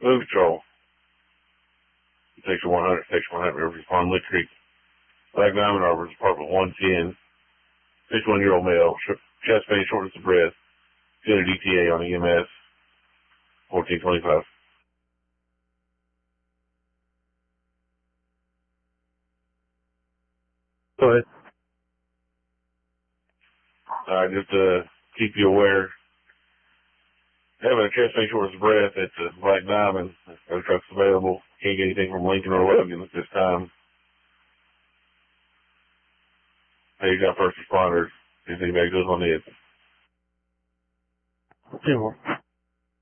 Move Patrol. Section 100, Section 100, River Pond, Lick Creek. Black Diamond Arbors, Apartment 110. 61-year-old male, chest pain, shortness of breath. Feeling DTA on EMS. 1425. Go ahead. Just to keep you aware, having a chest pain, shortness of breath at the Black Diamond. No trucks available. Can't get anything from Lincoln or Logan at this time. Hey, you got first responders. If anybody goes on the 2 more.